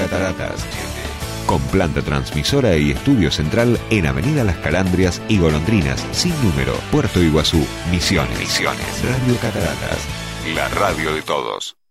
Cataratas. Con planta transmisora y estudio central en Avenida Las Calandrias y Golondrinas, sin número, Puerto Iguazú, Misiones. Radio Cataratas, la radio de todos.